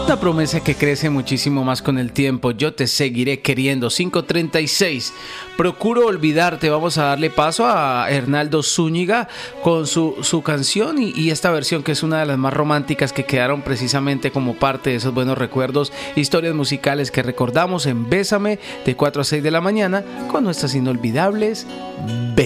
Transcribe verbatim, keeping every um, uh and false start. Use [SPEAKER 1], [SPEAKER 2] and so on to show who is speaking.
[SPEAKER 1] Una promesa que crece muchísimo más con el tiempo. Yo te seguiré queriendo. cinco treinta y seis. Procuro olvidarte. Vamos a darle paso a Hernaldo Zúñiga con su, su canción y, y esta versión que es una de las más románticas que quedaron precisamente como parte de esos buenos recuerdos, historias musicales que recordamos en Bésame de cuatro a seis de la mañana con nuestras inolvidables